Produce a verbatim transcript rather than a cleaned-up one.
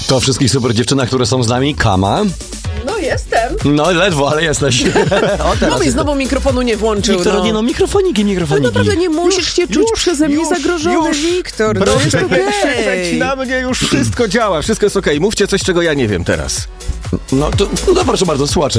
To wszystkich super dziewczynach, które są z nami. Kama. No jestem. No ledwo, ale jesteś. O, No mi znowu mikrofonu nie włączył. Wiktor, no. nie no, mikrofoniki, No mikrofoniki. naprawdę nie musisz się czuć już, przeze mnie już, zagrożony, już. Wiktor. No jest Proszę nie okej. krzyczeć na mnie, już wszystko działa, wszystko jest okej. Mówcie coś, czego ja nie wiem teraz. No to no, proszę bardzo, słuchacze.